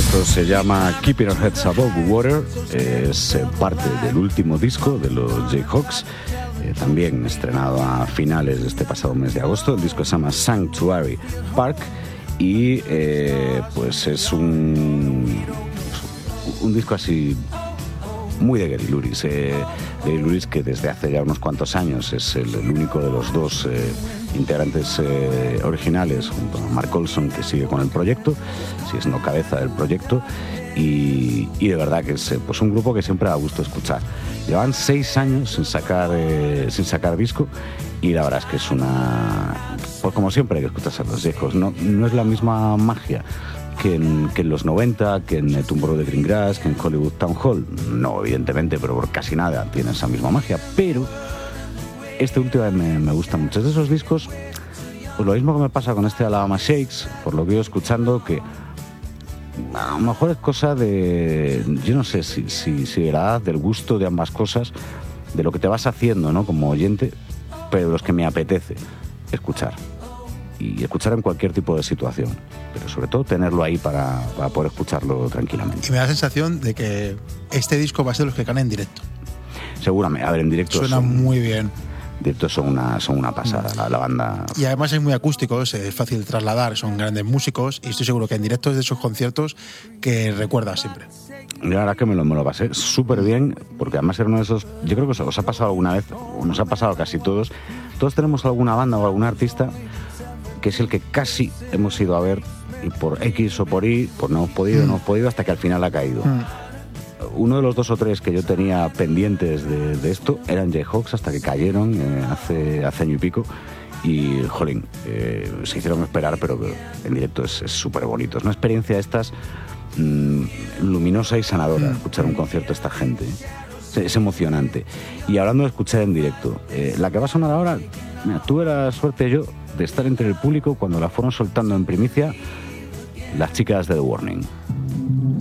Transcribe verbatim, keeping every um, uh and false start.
Esto se llama Keeping Our Heads Above Water, es parte del último disco de los Jayhawks, eh, también estrenado a finales de este pasado mes de agosto. El disco se llama Sanctuary Park y eh, pues es un, un disco así muy de Gary Louris. Eh, Gary Louris, que desde hace ya unos cuantos años es el, el único de los dos eh, integrantes eh, originales, junto a Mark Olson, que sigue con el proyecto, sigue siendo cabeza del proyecto, y, y de verdad que es eh, pues un grupo que siempre da gusto escuchar. Llevan seis años sin sacar, eh, sin sacar disco, y la verdad es que es una... Pues como siempre que escuchas a los viejos, no, no es la misma magia que en, que en los noventa, que en Tomorrow de Greengrass, que en Hollywood Town Hall. No, evidentemente, pero por casi nada tiene esa misma magia. Pero este último me, me gusta mucho. Es de esos discos, pues lo mismo que me pasa con este Alabama Shakes, por lo que he ido escuchando, que a lo mejor es cosa de... Yo no sé si, si, si de la edad, del gusto de ambas cosas, de lo que te vas haciendo, ¿no?, como oyente, pero de los que me apetece escuchar. Y escuchar en cualquier tipo de situación, pero sobre todo tenerlo ahí para, para poder escucharlo tranquilamente. Y me da la sensación de que este disco va a ser los que ganen en directo. Seguramente, a ver, en directo suena son, muy bien. En directo son una, son una pasada, la, la banda. Y además es muy acústico, es fácil de trasladar, son grandes músicos, y estoy seguro que en directo es de esos conciertos que recuerdas siempre. La verdad que me lo, me lo pasé súper bien, porque además era uno de esos... Yo creo que os, os ha pasado alguna vez, o nos ha pasado casi todos, todos tenemos alguna banda o algún artista que es el que casi hemos ido a ver, y por X o por Y, pues no hemos podido, mm. no hemos podido, hasta que al final ha caído. Mm. Uno de los dos o tres que yo tenía pendientes de, de esto eran Jayhawks, hasta que cayeron eh, hace, hace año y pico, y jolín, eh, se hicieron esperar, pero en directo es súper bonito. Es una experiencia de estas mmm, luminosa y sanadora, mm. escuchar un concierto de esta gente. ¿eh? Es emocionante. Y hablando de escuchar en directo, eh, la que va a sonar ahora, mira, tuve la suerte yo de estar entre el público cuando la fueron soltando en primicia las chicas de The Warning.